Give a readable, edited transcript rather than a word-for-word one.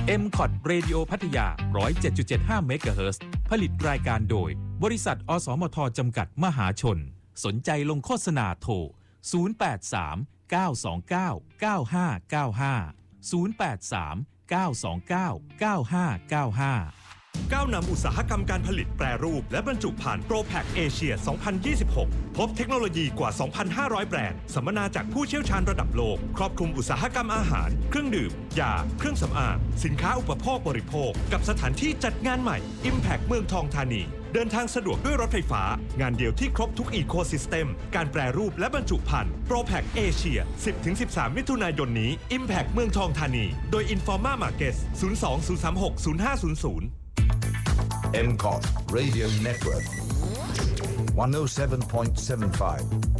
MCOT Radio พัทยา 107.75 เมกะเฮิรตซ์ผลิตรายการโดยบริษัทอสมทจำกัดมหาชนสนใจลงโฆษณาโทร 083-929-9595 083-929-9595 ก้าวนำอุตสาหกรรมการผลิตแปรรูปและบรรจุภัณฑ์ ProPack Asia 2026 พบเทคโนโลยีกว่า 2,500 แบรนด์สัมมนาจากผู้เชี่ยวชาญระดับโลกครอบคลุมอุตสาหกรรมอาหารเครื่องดื่มยาเครื่องสำอางสินค้าอุปโภคบริโภคกับสถานที่จัดงานใหม่ Impact เมืองทองธานีเดินทางสะดวกด้วยรถไฟฟ้างานเดียวที่ครบทุกอีโคซิสเต็มการแปรรูปและบรรจุภัณฑ์ ProPack Asia 10-13 มิถุนายนนี้ Impact เมืองทองธานีโดย Informa Markets 02-036-0500 MCOT Radio Network 107.75